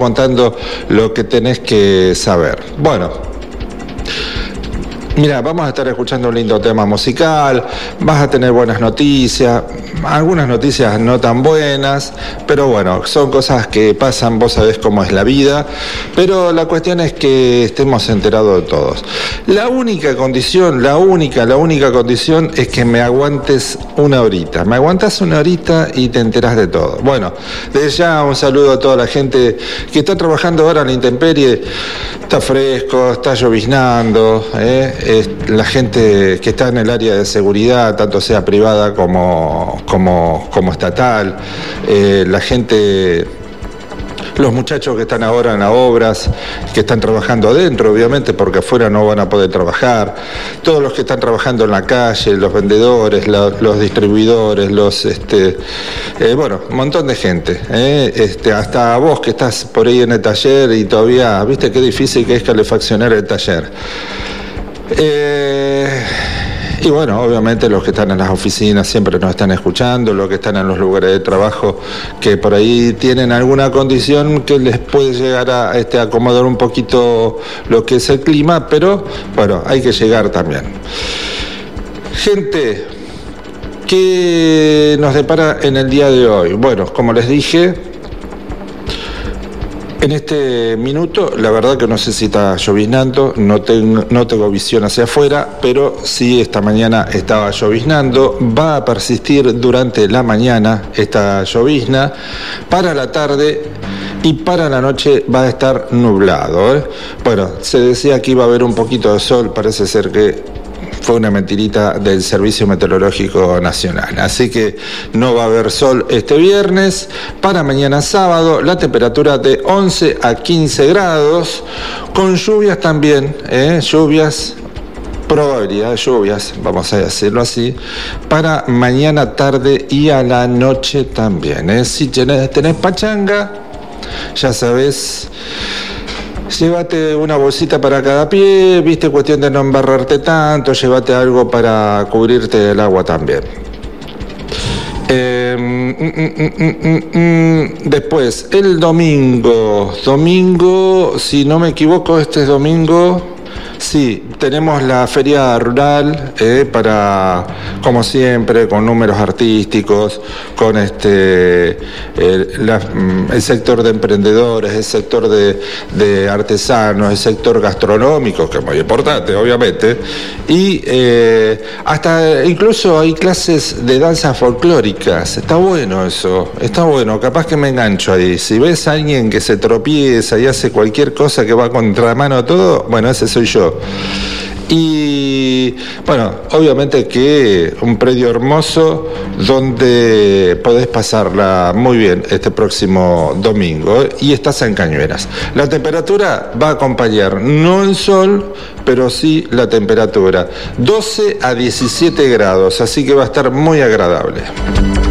contando lo que tenés que saber. Bueno. Mira, vamos a estar escuchando un lindo tema musical, vas a tener buenas noticias, algunas noticias no tan buenas, pero bueno, son cosas que pasan, vos sabés cómo es la vida, pero la cuestión es que estemos enterados de todos. La única condición es que me aguantes una horita. Me aguantas una horita y te enterás de todo. Bueno, desde ya un saludo a toda la gente que está trabajando ahora en la intemperie. Está fresco, está lloviznando, la gente que está en el área de seguridad, tanto sea privada como estatal, la gente, los muchachos que están ahora en las obras, que están trabajando adentro, obviamente, porque afuera no van a poder trabajar, todos los que están trabajando en la calle, los vendedores, los distribuidores, bueno, un montón de gente, hasta vos que estás por ahí en el taller y todavía, viste qué difícil que es calefaccionar el taller. Y bueno, obviamente los que están en las oficinas siempre nos están escuchando, los que están en los lugares de trabajo que por ahí tienen alguna condición que les puede llegar a acomodar un poquito lo que es el clima, pero bueno, hay que llegar también. Gente, ¿qué nos depara en el día de hoy? Bueno, como les dije, en este minuto, la verdad que no sé si está lloviznando, no tengo visión hacia afuera, pero sí esta mañana estaba lloviznando, va a persistir durante la mañana esta llovizna, para la tarde y para la noche va a estar nublado. Bueno, se decía que iba a haber un poquito de sol, parece ser que fue una mentirita del Servicio Meteorológico Nacional. Así que no va a haber sol este viernes. Para mañana sábado, la temperatura de 11 a 15 grados, con lluvias también, probabilidad de lluvias, vamos a decirlo así, para mañana tarde y a la noche también. Si tenés pachanga, ya sabés, llévate una bolsita para cada pie, viste, cuestión de no embarrarte tanto, llévate algo para cubrirte el agua también. Después, el domingo, si no me equivoco, este es domingo. Sí, tenemos la feria rural como siempre, con números artísticos, con el sector de emprendedores, el sector de artesanos, el sector gastronómico, que es muy importante, obviamente, y hasta incluso hay clases de danzas folclóricas. Está bueno eso, está bueno, capaz que me engancho ahí. Si ves a alguien que se tropieza y hace cualquier cosa que va contramano a todo, bueno, ese soy yo. Y bueno, obviamente que un predio hermoso donde podés pasarla muy bien este próximo domingo, y estás en Cañuelas. La temperatura va a acompañar, no el sol, pero sí la temperatura, 12 a 17 grados, así que va a estar muy agradable.